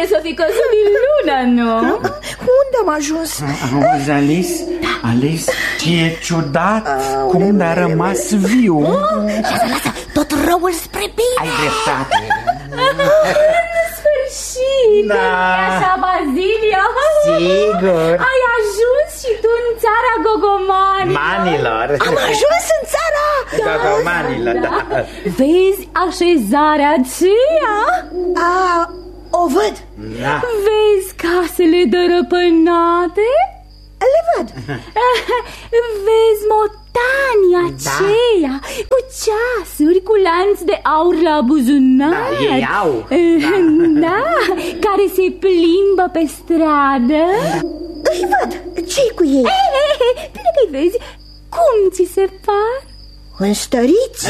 Trebuie să fi căzut din lună, nu? Unde am ajuns? Auzi, Alice? Alice, e ciudat cum a rămas viu. Lasă, tot răul spre bine. Ai dreptate. În sfârșit, nu-i așa, Bazilio? Sigur. Ai ajuns și tu în țara gogomanilor. Am ajuns în țara Gogomanilor, da. Vezi așezarea aceea? O văd. Da. Vezi casele dărăpânate? Le văd. Vezi motanii aceia cu ceasuri, cu lanț de aur la buzunar. Da, ei au. Da, care se plimbă pe stradă. Îi văd. Ce-i cu ei? Bine că-i vezi. Cum ți se par? Înstăriți?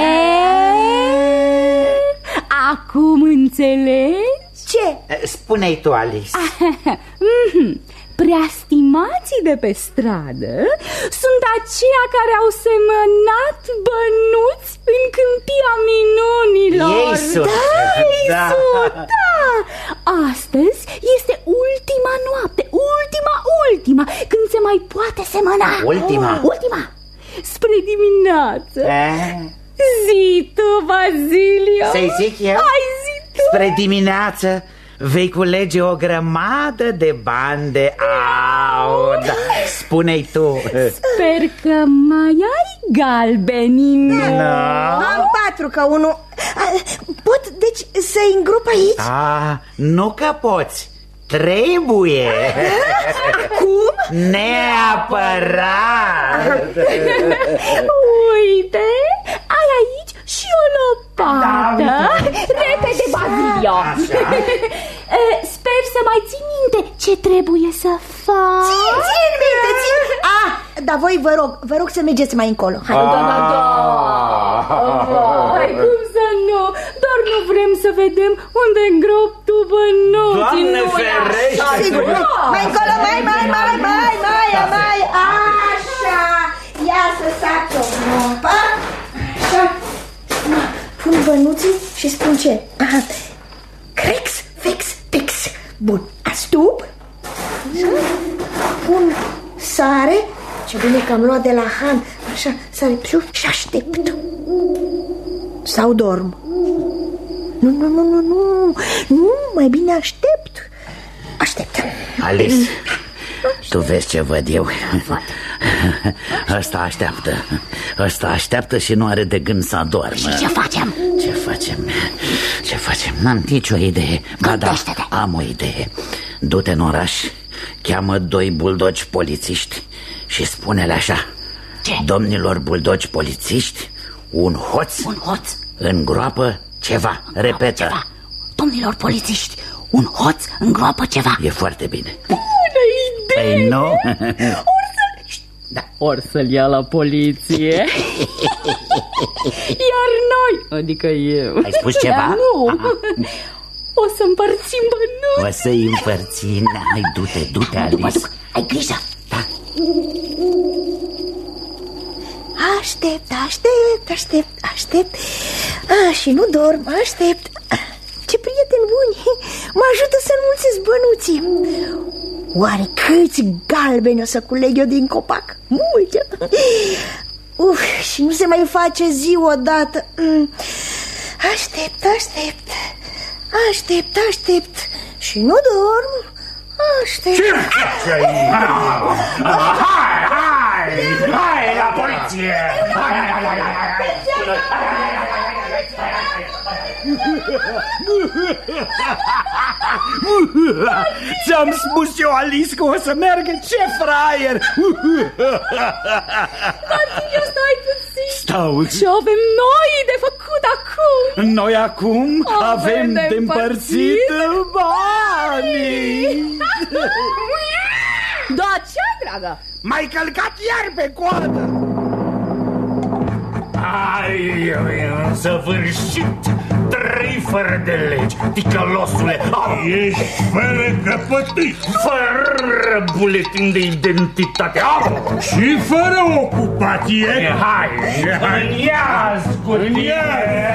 Acum înțelegi? Ce? Spune-i tu, Alice. Preastimații de pe stradă sunt aceia care au semănat bănuți în câmpia minunilor. Ei sunt. Da. Astăzi este ultima noapte, ultima, când se mai poate semăna. Ultima. Spre dimineață. Zi tu, Bazilio. Să-i zic eu? Hai, zi tu. Spre dimineață vei culege o grămadă de bani de aur. Spune-i tu. Sper că mai ai galbeni, nu? Am 4 ca unul. Pot, deci, să-i îngrop aici? Nu că poți. Trebuie. Acum? Neapărat. Uite, ai aici și o lopată. Repede, Bazilio. Sper să mai ții minte ce trebuie să faci. Țin minte. Dar voi vă rog să mergeți mai încolo. Hai. Hai, cum să nu? Doar nu vrem să vedem unde îngrop tu bănuții. Doamne ferește! Sigur. Mai încolo, mai. Așa. Ia să sac o groapă. Așa. Pun bănuții și spun ce? Crex, fex, tex. Bun, astup. Pun sare. Ce bine că am luat de la Han. Așa, sare și aștept. Sau dorm. Nu, mai bine aștept. Alice, tu vezi ce văd eu? Ăsta așteaptă și nu are de gând să adormă. Și ce facem? Ce facem? N-am nicio idee. Ba da, am o idee. Du-te în oraș, cheamă 2 buldogi polițiști și spune-le așa: ce? Domnilor buldogi polițiști, un hoț îngroapă ceva. Repetă. Ceva. Domnilor polițiști, un hoț îngroapă ceva. E foarte bine. Bună idee! Păi nu? Ori să-l ia la poliție. Iar noi, adică eu. Ai spus ceva? Nu. O să împărțim bănuți. O să-i împărțim. Hai, du-te, Alice. Ai grijă. Da. Aștept. Și nu dorm, aștept. Ce prieteni buni. Mă ajută să înmulțesc bănuții. Oare câți galbeni o să culeg eu din copac? Multe. Și nu se mai face zi odată. Aștept. Și nu dorm. Aștept. Ce faci aici? Hai la poliție! Ți-am spus eu, Alice, că o să meargă. Ce fraier! Bazilio, stai puțin. Stau. Ce avem noi de făcut acum? Noi acum avem de împărțit banii. Da, ce-ai, dragă? M-ai călcat iar pe coadă. Ai, în săvârșit, 3 fără de legi, ticălosule. Ești fără căpătâi, fără buletin de identitate și fără ocupație. Hai, în iaz cu tine.